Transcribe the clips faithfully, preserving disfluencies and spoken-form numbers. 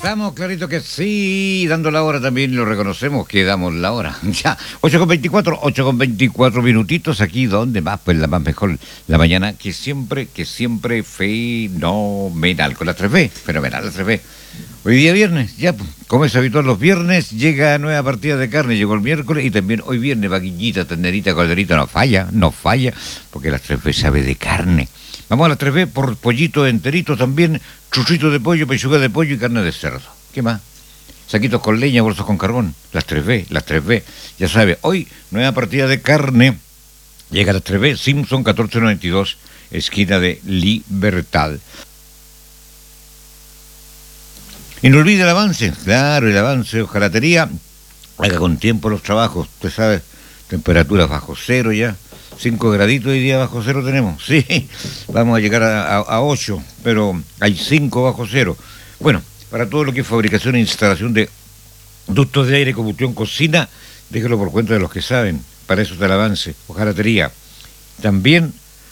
Estamos clarito que sí, dando la hora también lo reconocemos que damos la hora. Ya, ocho con veinticuatro, ocho con veinticuatro minutitos aquí donde más, pues la más mejor, la mañana que siempre, que siempre fenomenal, con las tres B, fenomenal, las tres B. Hoy día viernes, ya, pues, como es habitual los viernes, llega nueva partida de carne, llegó el miércoles y también hoy viernes, vaquillita, tenderita, calderita, no falla, no falla, porque las tres B sabe de carne. Vamos a las tres B por pollito enterito también, chuchito de pollo, pechuga de pollo y carne de cerdo. ¿Qué más? Saquitos con leña, bolsos con carbón. Las tres B, las tres B. Ya sabe, hoy nueva partida de carne. Llega a las tres B, Simpson catorce noventa y dos, esquina de Libertad. Y no olvide el avance, claro, el avance, ojalatería. Haga con tiempo los trabajos, usted sabe, temperaturas bajo cero ya. Cinco graditos hoy día bajo cero tenemos. Sí, vamos a llegar a, a, a ocho, pero hay cinco bajo cero. Bueno, para todo lo que es fabricación e instalación de ductos de aire, combustión, cocina, déjelo por cuenta de los que saben. Para eso está el avance, ojalatería. También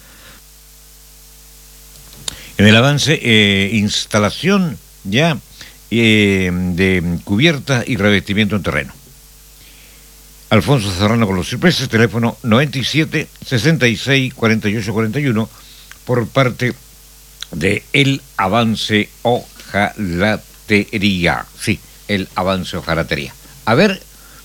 en el avance, eh, instalación ya eh, de cubiertas y revestimiento en terreno. Alfonso Serrano con los sorpresas, teléfono noventa y siete, sesenta y seis, cuarenta y ocho, cuarenta y uno, por parte de El Avance Ojalatería. Sí, El Avance Ojalatería. A ver.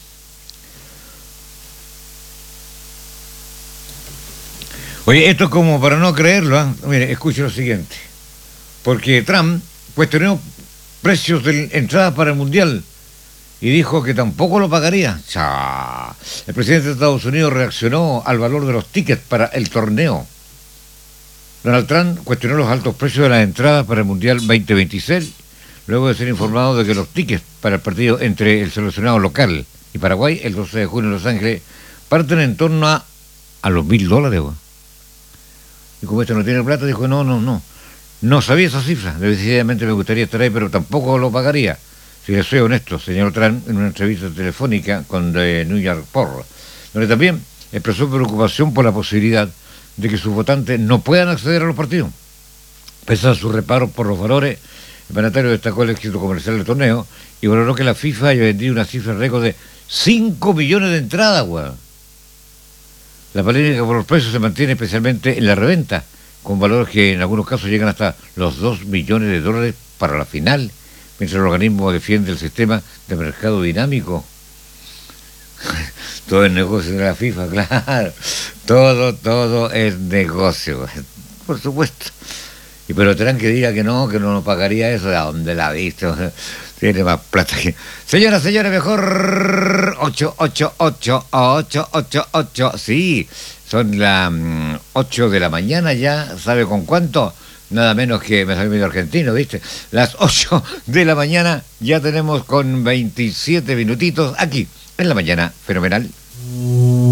Oye, esto es como para no creerlo, ¿eh? Mire, escuche lo siguiente. Porque Trump cuestionó precios de entradas para el Mundial y dijo que tampoco lo pagaría. ¡Cha! El presidente de Estados Unidos reaccionó al valor de los tickets para el torneo. Donald Trump cuestionó los altos precios de las entradas para el Mundial veinte veintiséis, luego de ser informado de que los tickets para el partido entre el seleccionado local y Paraguay, el doce de junio en Los Ángeles, parten en torno a, a los mil dólares. Güey. Y como este no tiene plata, dijo, no, no, no. No sabía esa cifra. Decididamente me gustaría estar ahí, pero tampoco lo pagaría. Si les soy honesto, señor Trump, en una entrevista telefónica con The New York Post, donde también expresó preocupación por la posibilidad de que sus votantes no puedan acceder a los partidos. Pese a sus reparos por los valores, el mandatario destacó el éxito comercial del torneo y valoró que la FIFA haya vendido una cifra récord de cinco millones de entradas, güey. La polémica por los precios se mantiene especialmente en la reventa, con valores que en algunos casos llegan hasta los dos millones de dólares para la final, mientras el organismo defiende el sistema de mercado dinámico. Todo es negocio de la FIFA, claro. Todo, todo es negocio, por supuesto. Y pero tendrán que diga que no, que no nos pagaría eso. ¿De dónde la ha visto? Tiene más plata que... Señora, señora, mejor... ocho, ocho, ocho, ocho, ocho, ocho. Sí, son las um, ocho de la mañana ya. ¿Sabe con cuánto? Nada menos que, me salió medio argentino, ¿viste? Las ocho de la mañana, ya tenemos con veintisiete minutitos aquí, en la mañana fenomenal.